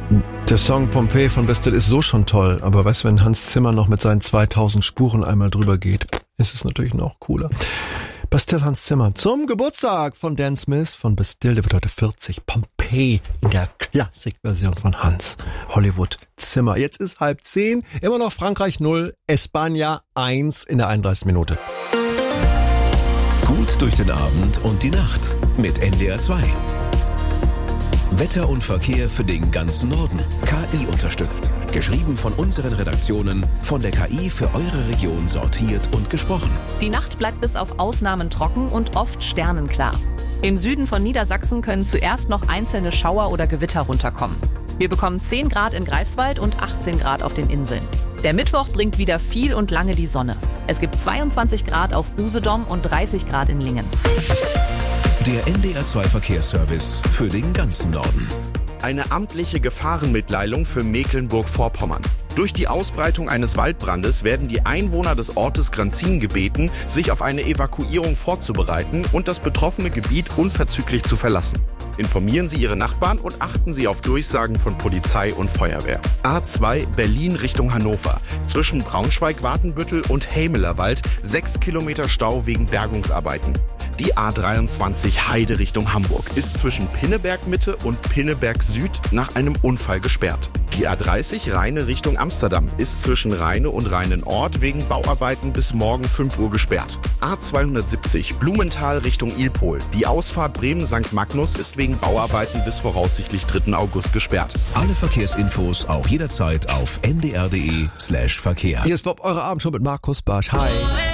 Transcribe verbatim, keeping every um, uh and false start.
Der Song Pompeii von Bastille ist so schon toll, aber weißt du, wenn Hans Zimmer noch mit seinen zweitausend Spuren einmal drüber geht, ist es natürlich noch cooler. Bastille Hans Zimmer zum Geburtstag von Dan Smith von Bastille, der wird heute vierzig. Pompeii in der Klassikversion von Hans Hollywood Zimmer. Jetzt ist halb zehn, immer noch Frankreich null, Espanja eins in der einunddreißigsten Minute. Gut durch den Abend und die Nacht mit N D R zwei. Wetter und Verkehr für den ganzen Norden. K I unterstützt. Geschrieben von unseren Redaktionen, von der K I für eure Region sortiert und gesprochen. Die Nacht bleibt bis auf Ausnahmen trocken und oft sternenklar. Im Süden von Niedersachsen können zuerst noch einzelne Schauer oder Gewitter runterkommen. Wir bekommen zehn Grad in Greifswald und achtzehn Grad auf den Inseln. Der Mittwoch bringt wieder viel und lange die Sonne. Es gibt zweiundzwanzig Grad auf Usedom und dreißig Grad in Lingen. Der N D R zwei Verkehrsservice für den ganzen Norden. Eine amtliche Gefahrenmitteilung für Mecklenburg-Vorpommern. Durch die Ausbreitung eines Waldbrandes werden die Einwohner des Ortes Granzin gebeten, sich auf eine Evakuierung vorzubereiten und das betroffene Gebiet unverzüglich zu verlassen. Informieren Sie Ihre Nachbarn und achten Sie auf Durchsagen von Polizei und Feuerwehr. A zwei Berlin Richtung Hannover. Zwischen Braunschweig-Watenbüttel und Hämelerwald sechs Kilometer Stau wegen Bergungsarbeiten. Die A dreiundzwanzig Heide Richtung Hamburg ist zwischen Pinneberg Mitte und Pinneberg Süd nach einem Unfall gesperrt. Die A dreißig Rheine Richtung Amsterdam ist zwischen Rheine und Rheinenort wegen Bauarbeiten bis morgen fünf Uhr gesperrt. A zweihundertsiebzig Blumenthal Richtung Ilpol. Die Ausfahrt Bremen-Sankt Magnus ist wegen Bauarbeiten bis voraussichtlich dritten August gesperrt. Alle Verkehrsinfos auch jederzeit auf n d r punkt d e slash Verkehr. Hier ist Bob, eure Abendshow mit Markus Bartsch. Hi.